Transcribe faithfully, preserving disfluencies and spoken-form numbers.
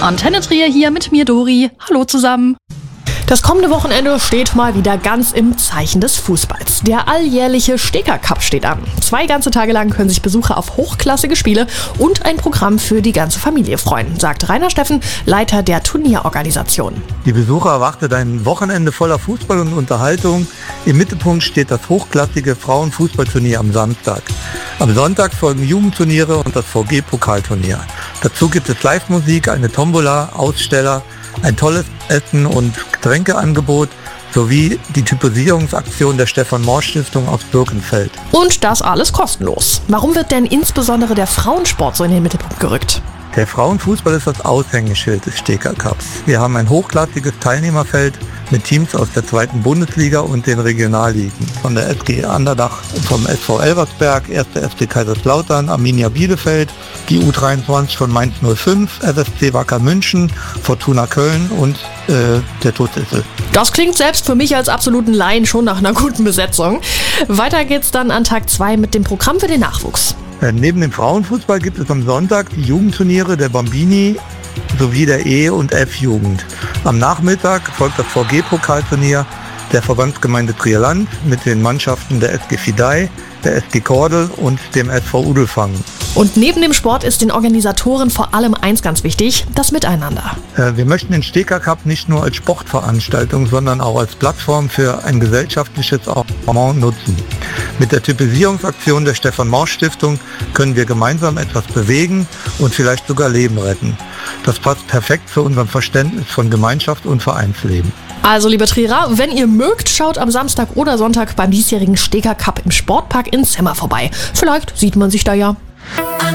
Antenne Trier hier mit mir, Dori. Hallo zusammen. Das kommende Wochenende steht mal wieder ganz im Zeichen des Fußballs. Der alljährliche Steker Cup steht an. Zwei ganze Tage lang können sich Besucher auf hochklassige Spiele und ein Programm für die ganze Familie freuen, sagt Rainer Steffen, Leiter der Turnierorganisation. Die Besucher erwartet ein Wochenende voller Fußball und Unterhaltung. Im Mittelpunkt steht das hochklassige Frauenfußballturnier am Samstag. Am Sonntag folgen Jugendturniere und das V G-Pokalturnier. Dazu gibt es Live-Musik, eine Tombola, Aussteller, ein tolles Essen- und Getränkeangebot sowie die Typisierungsaktion der Stefan-Morsch-Stiftung aus Birkenfeld. Und das alles kostenlos. Warum wird denn insbesondere der Frauensport so in den Mittelpunkt gerückt? Der Frauenfußball ist das Aushängeschild des Steker Cups. Wir haben ein hochklassiges Teilnehmerfeld mit Teams aus der zweiten Bundesliga und den Regionalligen. Von der S G Andernach, vom S V Elversberg, erster F C Kaiserslautern, Arminia Bielefeld, die U dreiundzwanzig von Mainz null fünf, F S C Wacker München, Fortuna Köln und äh, der TuS Issel. Das klingt selbst für mich als absoluten Laien schon nach einer guten Besetzung. Weiter geht's dann an Tag zwei mit dem Programm für den Nachwuchs. Neben dem Frauenfußball gibt es am Sonntag die Jugendturniere der Bambini sowie der E- und F-Jugend. Am Nachmittag folgt das V G-Pokalturnier der Verbandsgemeinde Trierland mit den Mannschaften der S G Fidei, der S G Kordel und dem S V Udelfangen. Und neben dem Sport ist den Organisatoren vor allem eins ganz wichtig, das Miteinander. Wir möchten den Steker Cup nicht nur als Sportveranstaltung, sondern auch als Plattform für ein gesellschaftliches Engagement nutzen. Mit der Typisierungsaktion der Stefan-Morsch-Stiftung können wir gemeinsam etwas bewegen und vielleicht sogar Leben retten. Das passt perfekt zu unserem Verständnis von Gemeinschaft und Vereinsleben. Also liebe Trierer, wenn ihr mögt, schaut am Samstag oder Sonntag beim diesjährigen Steker Cup im Sportpark in Semmer vorbei. Vielleicht sieht man sich da ja.